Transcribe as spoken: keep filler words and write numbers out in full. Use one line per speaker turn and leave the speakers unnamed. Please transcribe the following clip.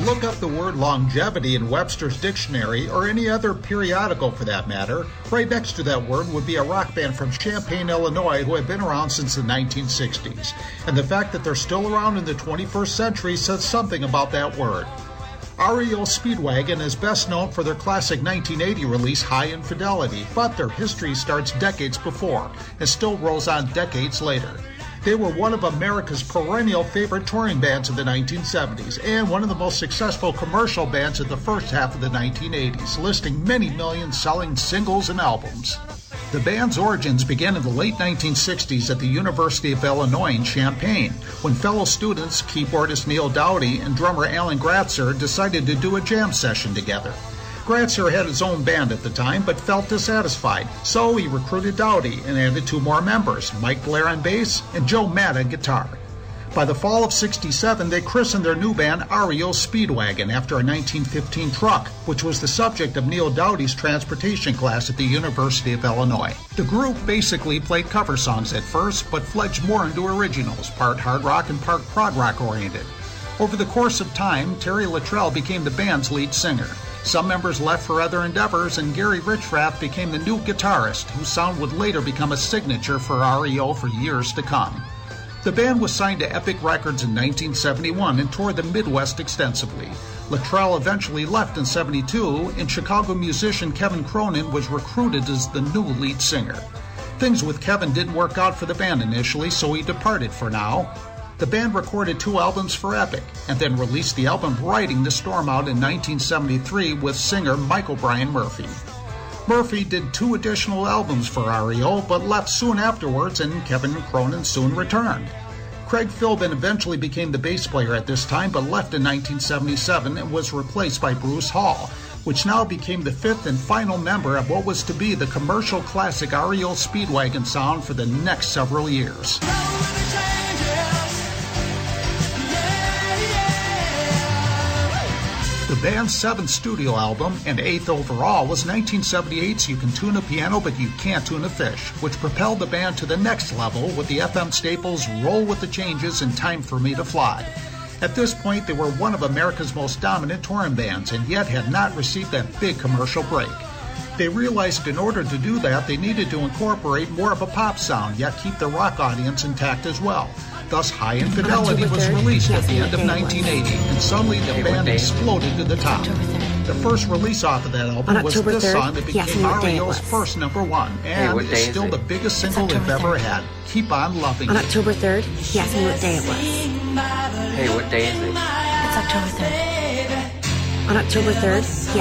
look up the word longevity in Webster's dictionary, or any other periodical for that matter, right next to that word would be a rock band from Champaign, Illinois, who have been around since the nineteen sixties. And the fact that they're still around in the twenty-first century says something about that word. R E O Speedwagon is best known for their classic nineteen eighty release High Infidelity, but their history starts decades before and still rolls on decades later. They were one of America's perennial favorite touring bands of the nineteen seventies and one of the most successful commercial bands of the first half of the nineteen eighties, listing many million selling singles and albums. The band's origins began in the late nineteen sixties at the University of Illinois in Champaign, when fellow students, keyboardist Neil Doughty and drummer Alan Gratzer, decided to do a jam session together. Gratzer had his own band at the time, but felt dissatisfied, so he recruited Doughty and added two more members, Mike Blair on bass and Joe Matta guitar. By the fall of sixty-seven, they christened their new band R E O Speedwagon after a nineteen fifteen truck, which was the subject of Neil Doughty's transportation class at the University of Illinois. The group basically played cover songs at first, but fledged more into originals, part hard rock and part prog rock oriented. Over the course of time, Terry Luttrell became the band's lead singer. Some members left for other endeavors, and Gary Richrath became the new guitarist, whose sound would later become a signature for R E O for years to come. The band was signed to Epic Records in nineteen seventy-one and toured the Midwest extensively. Luttrell eventually left in seventy-two, and Chicago musician Kevin Cronin was recruited as the new lead singer. Things with Kevin didn't work out for the band initially, so he departed for now. The band recorded two albums for Epic, and then released the album Riding the Storm out in nineteen seventy-three with singer Michael Brian Murphy. Murphy did two additional albums for R E O, but left soon afterwards, and Kevin Cronin soon returned. Craig Philbin eventually became the bass player at this time, but left in nineteen seventy-seven and was replaced by Bruce Hall, which now became the fifth and final member of what was to be the commercial classic R E O Speedwagon sound for the next several years. The band's seventh studio album, and eighth overall, was nineteen seventy-eight's You Can Tune a Piano But You Can't Tune a Fish, which propelled the band to the next level with the F M staples Roll with the Changes and Time for Me to Fly. At this point, they were one of America's most dominant touring bands, and yet had not received that big commercial break. They realized in order to do that, they needed to incorporate more of a pop sound, yet keep the rock audience intact as well. Thus, High Infidelity was released at the end of nineteen eighty, and suddenly the band exploded to the top. The first release off of that album was this song that became R E O's first number one, and is still the biggest single they've ever had, Keep On Loving You.
On October third, he asked me what day it was.
Hey, what day is it?
It's October third. On October third, he